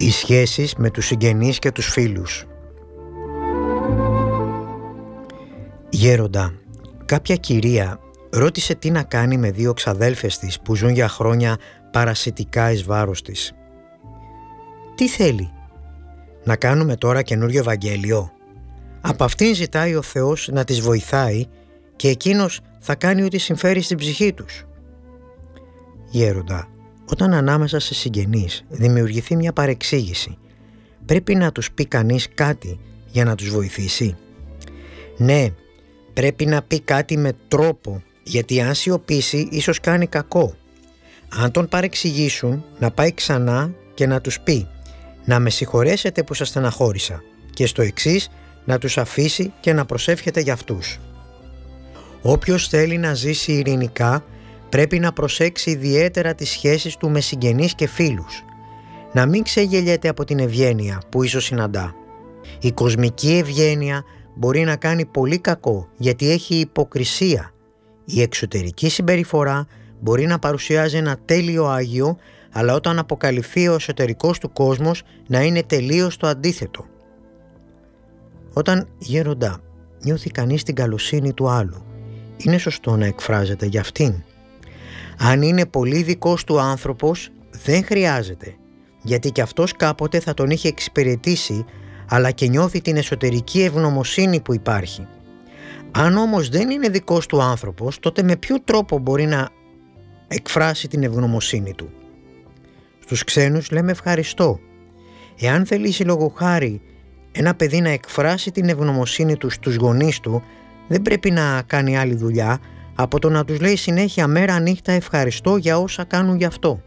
Οι σχέσεις με τους συγγενείς και τους φίλους. Γέροντα, κάποια κυρία ρώτησε τι να κάνει με 2 ξαδέλφες της που ζουν για χρόνια παρασιτικά εις βάρος της. Τι θέλει? Να κάνουμε τώρα καινούριο Ευαγγέλιο? Από αυτήν ζητάει ο Θεός να τις βοηθάει και εκείνος θα κάνει ό,τι συμφέρει στην ψυχή τους. Γέροντα, όταν ανάμεσα σε συγγενείς δημιουργηθεί μια παρεξήγηση, πρέπει να τους πει κανείς κάτι για να τους βοηθήσει? Ναι, πρέπει να πει κάτι με τρόπο, γιατί αν σιωπήσει ίσως κάνει κακό. Αν τον παρεξηγήσουν, να πάει ξανά και να τους πει «Να με συγχωρέσετε που σας στεναχώρησα» και στο εξής να τους αφήσει και να προσεύχεται για αυτούς. Όποιος θέλει να ζήσει ειρηνικά πρέπει να προσέξει ιδιαίτερα τις σχέσεις του με συγγενείς και φίλους. Να μην ξεγελιέται από την ευγένεια που ίσως συναντά. Η κοσμική ευγένεια μπορεί να κάνει πολύ κακό γιατί έχει υποκρισία. Η εξωτερική συμπεριφορά μπορεί να παρουσιάζει ένα τέλειο Άγιο, αλλά όταν αποκαλυφθεί ο εσωτερικός του κόσμος να είναι τελείως το αντίθετο. Όταν, γέροντα, νιώθει κανείς την καλοσύνη του άλλου, είναι σωστό να εκφράζεται για αυτήν? Αν είναι πολύ δικός του άνθρωπος, δεν χρειάζεται, γιατί και αυτός κάποτε θα τον είχε εξυπηρετήσει, αλλά και νιώθει την εσωτερική ευγνωμοσύνη που υπάρχει. Αν όμως δεν είναι δικός του άνθρωπος, τότε με ποιο τρόπο μπορεί να εκφράσει την ευγνωμοσύνη του? Στους ξένους λέμε ευχαριστώ. Εάν θελήσει λόγω χάρη ένα παιδί να εκφράσει την ευγνωμοσύνη του στους γονείς του, δεν πρέπει να κάνει άλλη δουλειά από το να τους λέει συνέχεια μέρα νύχτα ευχαριστώ για όσα κάνουν γι' αυτό.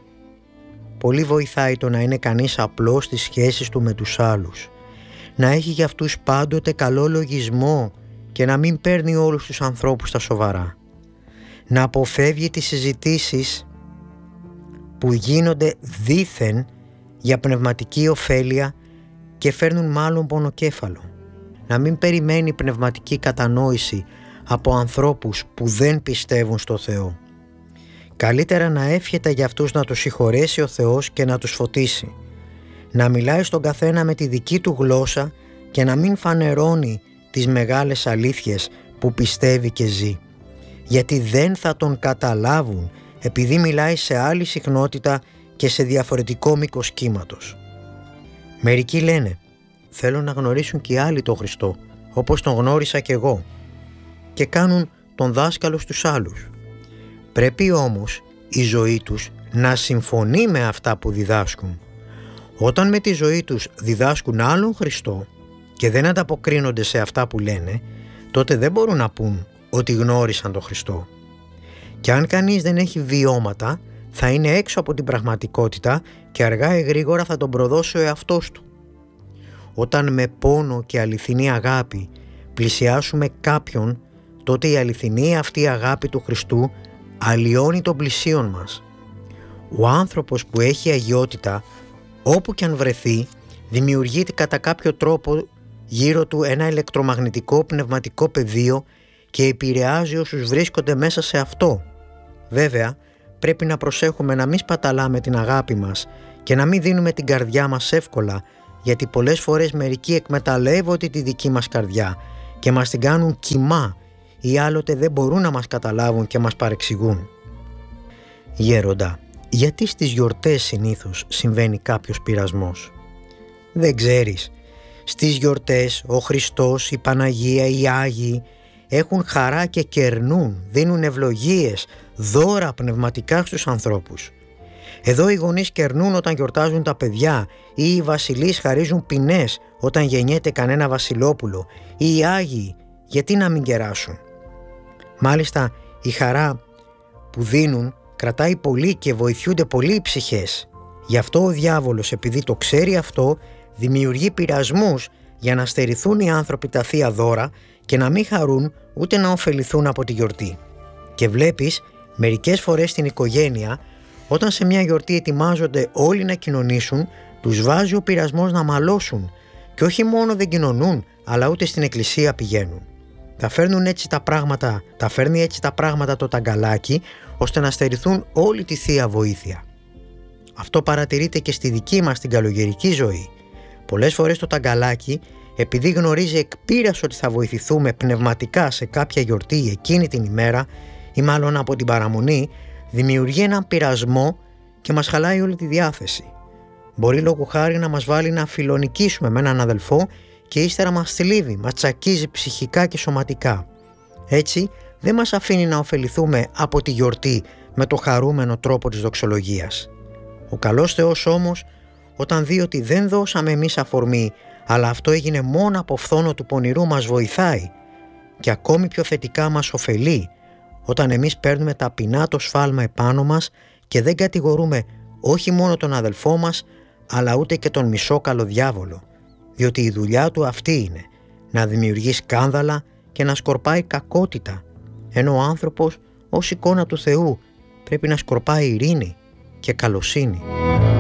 Πολύ βοηθάει το να είναι κανείς απλός στις σχέσεις του με τους άλλους. Να έχει για αυτούς πάντοτε καλό λογισμό και να μην παίρνει όλους τους ανθρώπους στα σοβαρά. Να αποφεύγει τις συζητήσεις που γίνονται δήθεν για πνευματική ωφέλεια και φέρνουν μάλλον πονοκέφαλο. Να μην περιμένει πνευματική κατανόηση από ανθρώπους που δεν πιστεύουν στο Θεό. Καλύτερα να εύχεται για αυτούς να τους συγχωρέσει ο Θεός και να τους φωτίσει. Να μιλάει στον καθένα με τη δική του γλώσσα και να μην φανερώνει τις μεγάλες αλήθειες που πιστεύει και ζει. Γιατί δεν θα τον καταλάβουν επειδή μιλάει σε άλλη συχνότητα και σε διαφορετικό μήκος κύματος. Μερικοί λένε «Θέλω να γνωρίσουν και οι άλλοι τον Χριστό, όπως τον γνώρισα κι εγώ» και κάνουν τον δάσκαλο στους άλλους. Πρέπει όμως η ζωή τους να συμφωνεί με αυτά που διδάσκουν. Όταν με τη ζωή τους διδάσκουν άλλον Χριστό και δεν ανταποκρίνονται σε αυτά που λένε, τότε δεν μπορούν να πούν ότι γνώρισαν τον Χριστό. Και αν κανείς δεν έχει βιώματα, θα είναι έξω από την πραγματικότητα και αργά ή γρήγορα θα τον προδώσει ο εαυτός του. Όταν με πόνο και αληθινή αγάπη πλησιάσουμε κάποιον, τότε η αληθινή αυτή αγάπη του Χριστού αλλοιώνει τον πλησίον μας. Ο άνθρωπος που έχει αγιότητα, όπου και αν βρεθεί, δημιουργείται κατά κάποιο τρόπο γύρω του ένα ηλεκτρομαγνητικό πνευματικό πεδίο και επηρεάζει όσους βρίσκονται μέσα σε αυτό. Βέβαια, πρέπει να προσέχουμε να μην σπαταλάμε την αγάπη μας και να μην δίνουμε την καρδιά μας εύκολα, γιατί πολλές φορές μερικοί εκμεταλλεύονται τη δική μας καρδιά και μας την κάνουν κιμά ή άλλοτε δεν μπορούν να μας καταλάβουν και μας παρεξηγούν. Γέροντα, γιατί στις γιορτές συνήθως συμβαίνει κάποιος πειρασμός? Δεν ξέρεις. Στις γιορτές ο Χριστός, η Παναγία, οι Άγιοι έχουν χαρά και κερνούν, δίνουν ευλογίες, δώρα πνευματικά στους ανθρώπους. Εδώ οι γονείς κερνούν όταν γιορτάζουν τα παιδιά ή οι βασιλείς χαρίζουν ποινές όταν γεννιέται κανένα βασιλόπουλο ή οι Άγιοι, γιατί να μην κεράσουν? Μάλιστα η χαρά που δίνουν κρατάει πολύ και βοηθούνται πολύ οι ψυχές. Γι' αυτό ο διάβολος, επειδή το ξέρει αυτό, δημιουργεί πειρασμούς για να στερηθούν οι άνθρωποι τα θεία δώρα και να μην χαρούν ούτε να ωφεληθούν από τη γιορτή. Και βλέπεις μερικές φορές στην οικογένεια, όταν σε μια γιορτή ετοιμάζονται όλοι να κοινωνήσουν, τους βάζει ο πειρασμός να μαλώσουν και όχι μόνο δεν κοινωνούν, αλλά ούτε στην εκκλησία πηγαίνουν. Τα φέρνει έτσι τα πράγματα το ταγκαλάκι, ώστε να στερηθούν όλη τη θεία βοήθεια. Αυτό παρατηρείται και στη δική μας την καλογερική ζωή. Πολλές φορές το ταγκαλάκι, επειδή γνωρίζει εκ πείρας ότι θα βοηθηθούμε πνευματικά σε κάποια γιορτή εκείνη την ημέρα, ή μάλλον από την παραμονή, δημιουργεί έναν πειρασμό και μας χαλάει όλη τη διάθεση. Μπορεί λόγου χάρη να μας βάλει να φιλονικήσουμε με έναν αδελφό και ύστερα μας θλίβει, μας τσακίζει ψυχικά και σωματικά. Έτσι δεν μας αφήνει να ωφεληθούμε από τη γιορτή με το χαρούμενο τρόπο της δοξολογίας. Ο καλός Θεός όμως, όταν δει ότι δεν δώσαμε εμείς αφορμή, αλλά αυτό έγινε μόνο από φθόνο του πονηρού, μας βοηθάει και ακόμη πιο θετικά μας ωφελεί όταν εμείς παίρνουμε ταπεινά το σφάλμα επάνω μας και δεν κατηγορούμε όχι μόνο τον αδελφό μας, αλλά ούτε και τον μισόκαλο διάβολο, διότι η δουλειά του αυτή είναι, να δημιουργεί σκάνδαλα και να σκορπάει κακότητα, ενώ ο άνθρωπος ως εικόνα του Θεού πρέπει να σκορπάει ειρήνη και καλοσύνη.